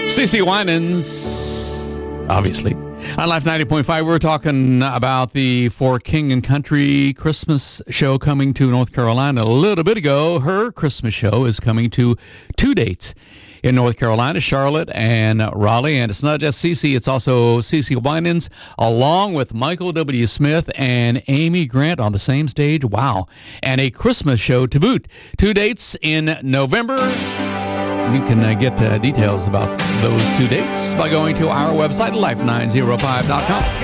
CeCe Winans, obviously. On Life 90.5, we're talking about the For King and Country Christmas show coming to North Carolina. A little bit ago, her Christmas show is coming to 2 dates in North Carolina, Charlotte and Raleigh. And it's not just CeCe, it's also CeCe Winans, along with Michael W. Smith and Amy Grant on the same stage. Wow. And a Christmas show to boot. 2 dates in November. You can get details about those 2 dates by going to our website, life905.com.